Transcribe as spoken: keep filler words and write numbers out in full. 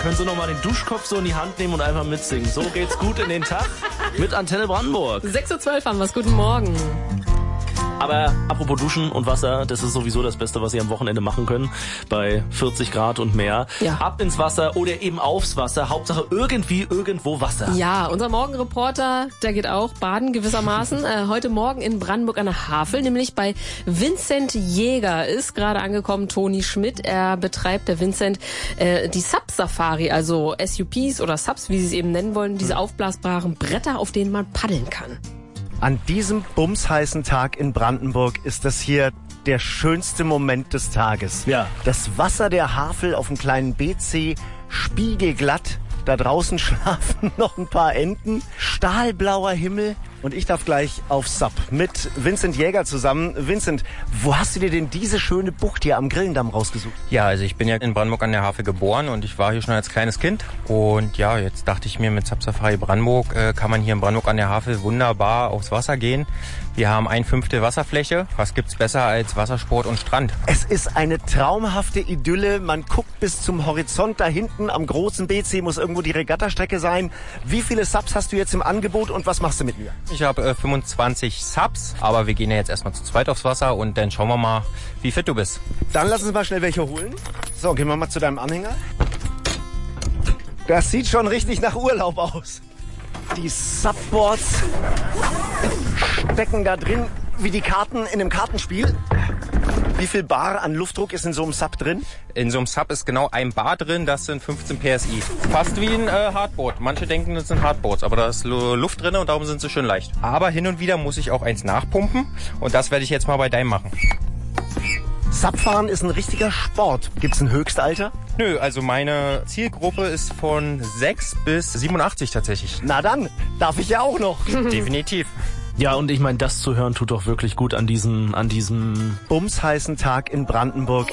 können Sie noch mal den Duschkopf so in die Hand nehmen und einfach mitsingen. So geht's gut in den Tag mit Antenne Brandenburg. sechs Uhr zwölf haben wir's. Guten Morgen. Aber apropos Duschen und Wasser, das ist sowieso das Beste, was Sie am Wochenende machen können. Bei vierzig Grad und mehr. Ja. Ab ins Wasser oder eben aufs Wasser. Hauptsache irgendwie, irgendwo Wasser. Ja, unser Morgenreporter, der geht auch baden gewissermaßen. äh, heute Morgen in Brandenburg an der Havel, nämlich bei Vincent Jäger ist gerade angekommen Toni Schmidt. Er betreibt, der Vincent, äh, die Sub-Safari, also S U Ps oder Subs, wie Sie es eben nennen wollen, diese aufblasbaren Bretter, auf denen man paddeln kann. An diesem bumsheißen Tag in Brandenburg ist das hier der schönste Moment des Tages. Ja. Das Wasser der Havel auf dem kleinen B C, spiegelglatt. Da draußen schlafen noch ein paar Enten, stahlblauer Himmel und ich darf gleich auf Sub mit Vincent Jäger zusammen. Vincent, wo hast du dir denn diese schöne Bucht hier am Grillendamm rausgesucht? Ja, also ich bin ja in Brandenburg an der Havel geboren und ich war hier schon als kleines Kind. Und ja, jetzt dachte ich mir, mit Sub Safari Brandenburg äh, kann man hier in Brandenburg an der Havel wunderbar aufs Wasser gehen. Wir haben ein Fünftel Wasserfläche. Was gibt's besser als Wassersport und Strand? Es ist eine traumhafte Idylle. Man guckt bis zum Horizont. Da hinten am großen B C muss irgendwo die Regattastrecke sein. Wie viele Subs hast du jetzt im Angebot und was machst du mit mir? Ich habe äh, fünfundzwanzig Subs, aber wir gehen ja jetzt erstmal zu zweit aufs Wasser und dann schauen wir mal, wie fit du bist. Dann lass uns mal schnell welche holen. So, gehen wir mal zu deinem Anhänger. Das sieht schon richtig nach Urlaub aus. Die Subboards stecken da drin wie die Karten in einem Kartenspiel. Wie viel Bar an Luftdruck ist in so einem Sub drin? In so einem Sub ist genau ein Bar drin, das sind fünfzehn P S I. Fast wie ein äh, Hardboard. Manche denken, das sind Hardboards, aber da ist Luft drin und darum sind sie schön leicht. Aber hin und wieder muss ich auch eins nachpumpen und das werde ich jetzt mal bei deinem machen. Subfahren ist ein richtiger Sport. Gibt's ein Höchstalter? Nö, also meine Zielgruppe ist von sechs bis siebenundachtzig tatsächlich. Na dann, darf ich ja auch noch. Definitiv. Ja, und ich meine, das zu hören tut doch wirklich gut an diesem, an diesem bumsheißen Tag in Brandenburg.